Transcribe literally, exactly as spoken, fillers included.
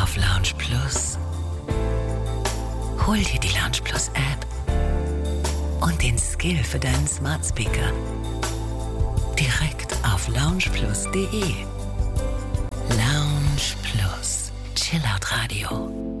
auf Lounge Plus. Hol dir die Lounge Plus App und den Skill für deinen Smart Speaker direkt auf loungeplus punkt de. Lounge Plus, Chillout Radio.